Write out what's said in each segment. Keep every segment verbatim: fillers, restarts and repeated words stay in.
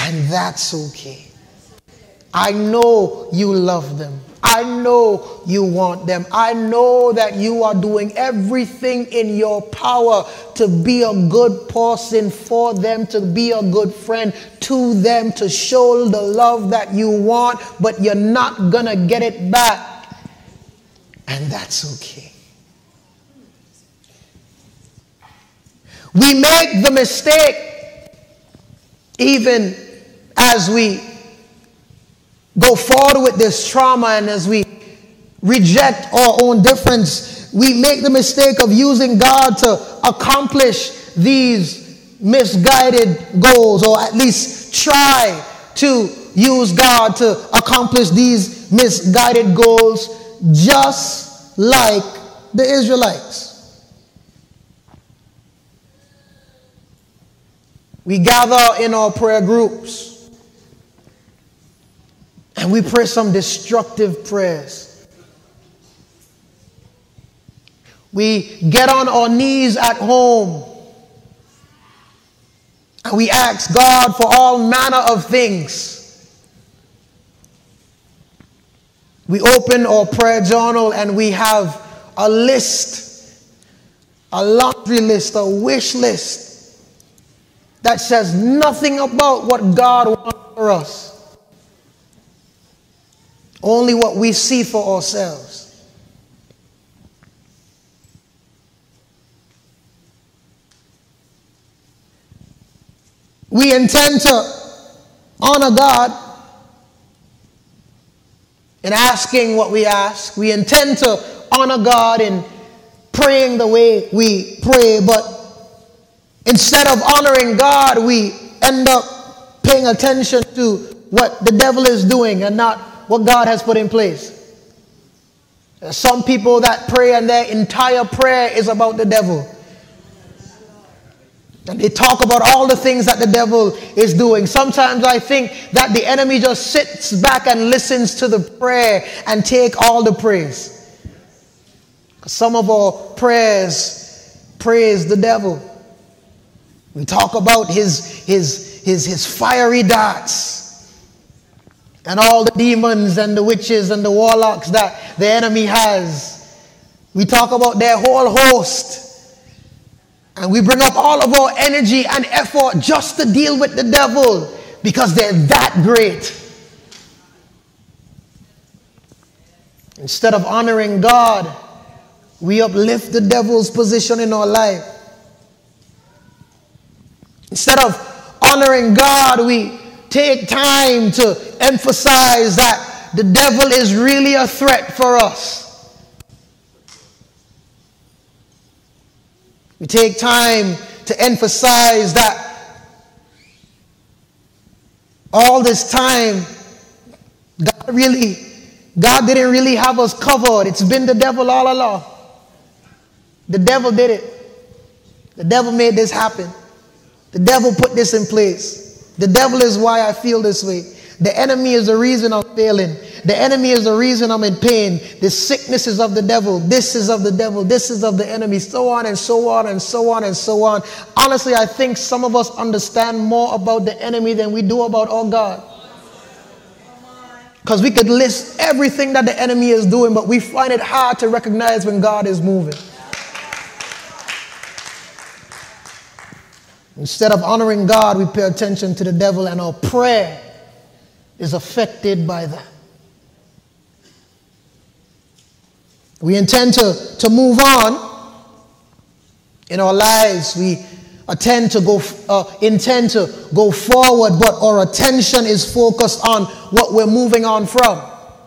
And that's okay. I know you love them. I know you want them. I know that you are doing everything in your power to be a good person for them, to be a good friend to them, to show the love that you want, but you're not going to get it back. And that's okay. We make the mistake, even as we go forward with this trauma and as we reject our own difference, we make the mistake of using God to accomplish these misguided goals, or at least try to use God to accomplish these misguided goals, just like the Israelites. We gather in our prayer groups and we pray some destructive prayers. We get on our knees at home and we ask God for all manner of things. We open our prayer journal and we have a list, a laundry list, a wish list that says nothing about what God wants for us. Only what we see for ourselves. We intend to honor God in asking what we ask. We intend to honor God in praying the way we pray. But instead of honoring God, we end up paying attention to what the devil is doing and not what God has put in place. There are some people that pray and their entire prayer is about the devil. And they talk about all the things that the devil is doing. Sometimes I think that the enemy just sits back and listens to the prayer and take all the praise. Some of our prayers praise the devil. We talk about his, his, his, his fiery darts and all the demons and the witches and the warlocks that the enemy has. We talk about their whole host. And we bring up all of our energy and effort just to deal with the devil because they're that great. Instead of honoring God, we uplift the devil's position in our life. Instead of honoring God, we take time to emphasize that the devil is really a threat for us. We take time to emphasize that all this time, God really, God didn't really have us covered. It's been the devil all along. The devil did it. The devil made this happen. The devil put this in place. The devil is why I feel this way. The enemy is the reason I'm failing. The enemy is the reason I'm in pain. The sickness is of the devil. This is of the devil. This is of the enemy. So on and so on and so on and so on. Honestly, I think some of us understand more about the enemy than we do about our God. Because we could list everything that the enemy is doing, but we find it hard to recognize when God is moving. Instead of honoring God, we pay attention to the devil, and our prayer is affected by that. We intend to, to move on in our lives. We attend to go, uh, intend to go forward, but our attention is focused on what we're moving on from.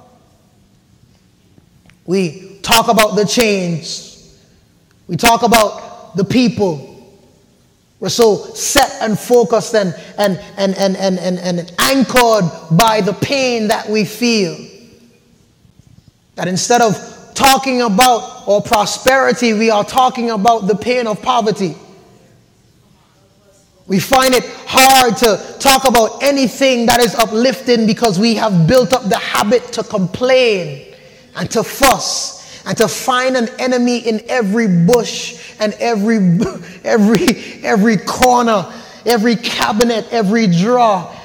We talk about the change. We talk about the people. We're so set and focused and, and, and, and, and, and, and anchored by the pain that we feel, that instead of talking about our prosperity, we are talking about the pain of poverty. We find it hard to talk about anything that is uplifting because we have built up the habit to complain and to fuss and to find an enemy in every bush and every every every corner, every cabinet, every drawer,